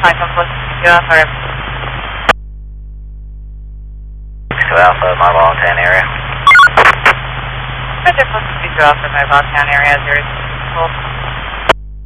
Hi, come close to Alpha. To Alpha, Mobile 10 area. Roger, close to Alpha, Mobile Town area, 0.